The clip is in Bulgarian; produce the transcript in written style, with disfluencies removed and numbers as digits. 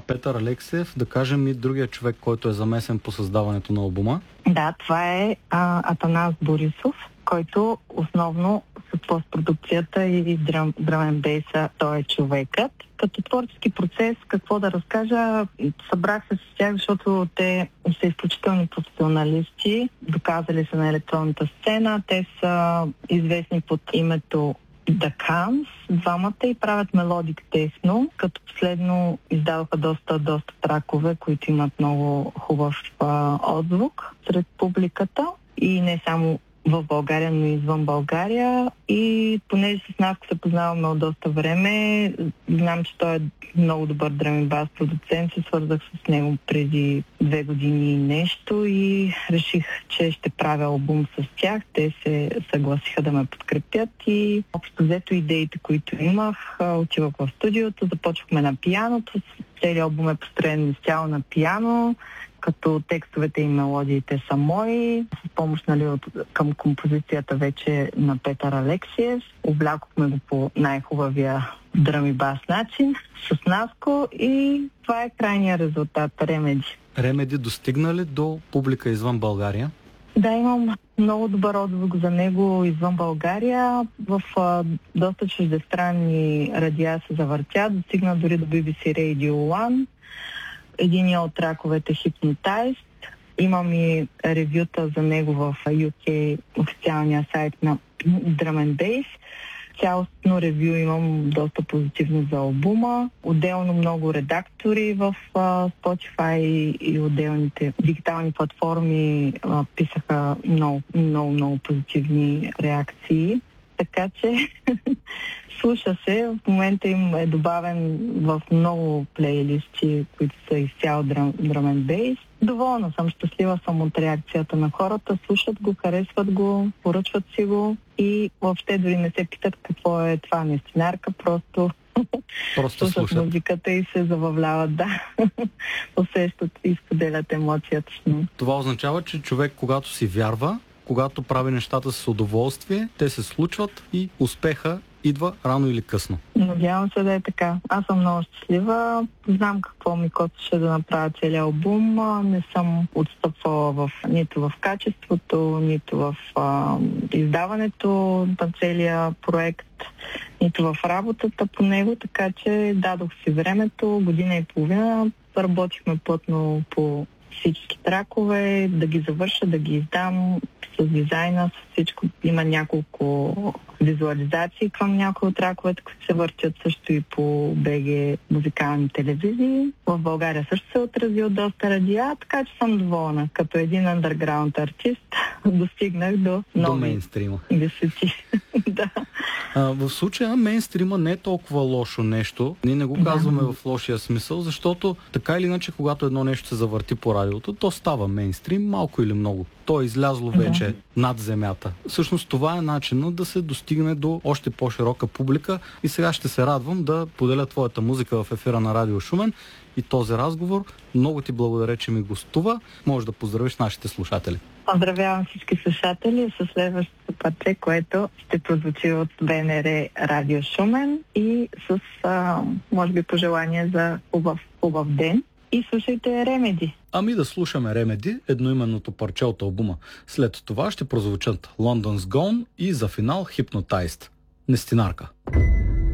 Петър Алексиев, да кажем и другия човек, който е замесен по създаването на албума. Да, това е Атанас Борисов, който основно с постпродукцията и дръм н бейса, той е човекът. Като творчески процес, какво да разкажа, събрах се с тях, защото те са изключителни професионалисти, доказали се на електронната сцена. Те са известни под името The Cans, двамата, и правят мелодик техно, като последно издаваха доста тракове, които имат много хубав отзвук сред публиката и не само в България, но и извън България. И понеже с Наско се познаваме от доста време, знам, че той е много добър дръм и бас продуцент, се свързах с него преди 2 години и нещо и реших, че ще правя албум с тях. Те се съгласиха да ме подкрепят и общо взето идеите, които имах, отивах в студиото, започвахме на пианото. Целият албум е построен изцяло на пиано, като текстовете и мелодиите са мои, с помощ към композицията вече на Петър Алексиев. Облякохме го по най-хубавия дръм и бас начин с Наско и това е крайният резултат, Ремеди. Ремеди достигна ли до публика извън България? Да, имам много добър отзвук за него извън България. В доста чуждестранни радиа се завъртя, достигна дори до BBC Radio One. Единият от траковете Hypnotized. Имам и ревюта за него в UK, официалния сайт на Drum н Bass. Цялостно ревю имам доста позитивно за албума. Отделно много редактори в Spotify и отделните дигитални платформи писаха много позитивни реакции. Така че слуша се. В момента им е добавен в много плейлисти, които са изцяло Drum н Bass. Доволна съм, щастлива съм от реакцията на хората. Слушат го, харесват го, поръчват си го и въобще дори не се питат какво е това нестинарка, просто слушат музиката и се забавляват, да. Усещат и споделят емоцията с него. Това означава, че човек, когато си вярва, когато прави нещата с удоволствие, те се случват и успеха идва рано или късно. Надявам се да е така. Аз съм много щастлива. Знам какво ми костваше да направя целия албум. Не съм отстъпвала нито в качеството, нито в издаването на целия проект, нито в работата по него, така че дадох си времето, година и половина. Работихме плътно по всички тракове, да ги завърша, да ги издам с дизайна, с всичко. Има няколко визуализации към някои от траковете, които се въртят също и по БГ музикални телевизии. В България също се отразил доста радиа, така че съм доволна. Като един андерграунд артист достигнах до мейнстрима. Висоти. Да. В случая мейнстрима не е толкова лошо нещо. Ние не го казваме в лошия смисъл, защото така или иначе, когато едно нещо се завърти по радиото, то става мейнстрим, малко или много. То е излязло вече над земята. Всъщност това е начинът да се достигне до още по-широка публика и сега ще се радвам да поделя твоята музика в ефира на Радио Шумен и този разговор. Много ти благодаря, че ми гостува. Може да поздравиш нашите слушатели. Поздравявам всички слушатели със следващото пътре, което ще прозвучи от БНР Радио Шумен и с, може би, пожелание за хубав ден. И слушайте Ремеди. Ами да слушаме Ремеди, едноименното парче от албума. След това ще прозвучат London's Gone и за финал Hypnotized. Нестинарка.